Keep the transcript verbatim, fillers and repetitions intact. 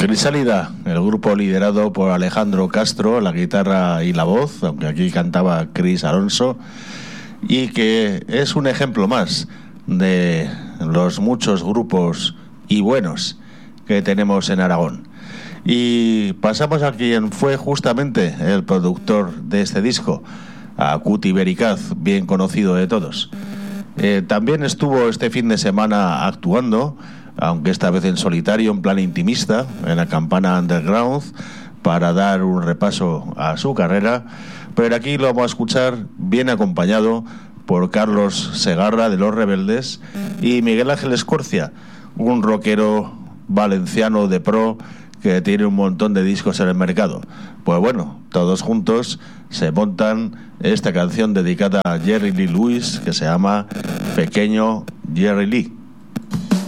Crisálida, el grupo liderado por Alejandro Castro, la guitarra y la voz, aunque aquí cantaba Cris Alonso, y que es un ejemplo más de los muchos grupos y buenos que tenemos en Aragón. Y pasamos a quien fue justamente el productor de este disco, a Cuti Bericaz, bien conocido de todos. Eh, también estuvo este fin de semana actuando, aunque esta vez en solitario, en plan intimista, en la Campana Underground, para dar un repaso a su carrera. Pero aquí lo vamos a escuchar bien acompañado por Carlos Segarra de Los Rebeldes y Miguel Ángel Escorcia, un rockero valenciano de pro que tiene un montón de discos en el mercado. Pues bueno, todos juntos se montan esta canción dedicada a Jerry Lee Lewis, que se llama Pequeño Jerry Lee.